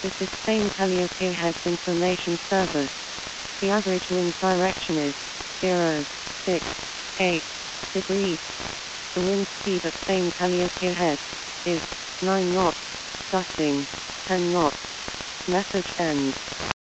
This is Spain Calliope Heads Information Service. The average wind direction is 068 degrees. The wind speed at Spain Calliope Head is 9 knots, gusting 10 knots. Message ends.